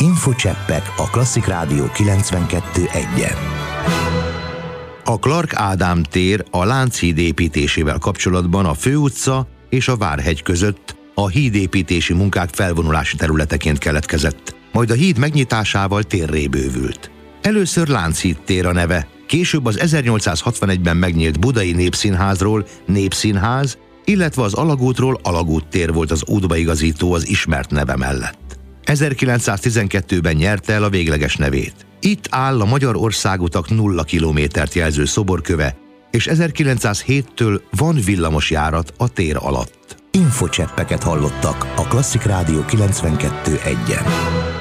Infocseppek a Klasszik Rádió 92.1-en. A Clark Ádám tér a Lánchíd építésével kapcsolatban a Főutca és a Várhegy között a hídépítési munkák felvonulási területeként keletkezett, majd a híd megnyitásával térré bővült. Először Lánchíd tér a neve, később az 1861-ben megnyílt Budai Népszínházról Népszínház, illetve az Alagútról Alagút tér volt az útbaigazító az ismert neve mellett. 1912-ben nyerte el a végleges nevét. Itt áll a Magyar Országutak 0 kilométert jelző szoborköve, és 1907-től van villamosjárat a tér alatt. Infocseppeket hallottak a Klasszik Rádió 92.1-en.